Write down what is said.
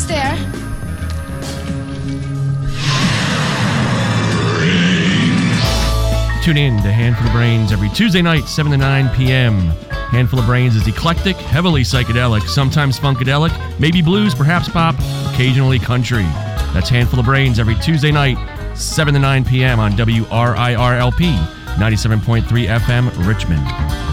almost there. Tune in to Handful of Brains every Tuesday night, 7 to 9 p.m. Handful of Brains is eclectic, heavily psychedelic, sometimes funkadelic, maybe blues, perhaps pop, occasionally country. That's Handful of Brains every Tuesday night, 7 to 9 p.m. on WRIRLP 97.3 FM, Richmond.